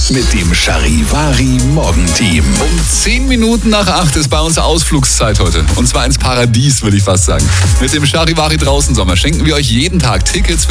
mit dem Charivari Morgenteam. Um 10 Minuten nach 8 ist bei uns Ausflugszeit heute. Und zwar ins Paradies, würde ich fast sagen. Mit dem Charivari draußen Sommer schenken wir euch jeden Tag Tickets